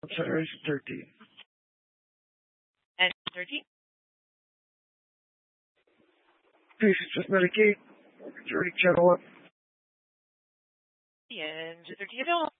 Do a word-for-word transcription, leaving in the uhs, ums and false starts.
saturation thirteen. And thirteen? Patient just Medicaid. Jury channel up. And thirteen available.